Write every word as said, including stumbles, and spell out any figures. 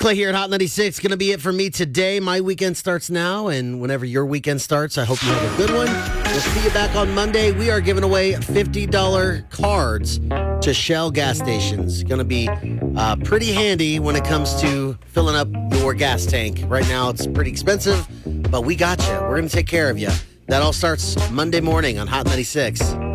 Clay here at Hot ninety-six. Going to be it for me today. My weekend starts now, and whenever your weekend starts, I hope you have a good one. We'll see you back on Monday. We are giving away fifty dollars cards to Shell gas stations. Going to be uh, pretty handy when it comes to filling up your gas tank. Right now, it's pretty expensive, but we got you. We're going to take care of you. That all starts Monday morning on Hot ninety-six.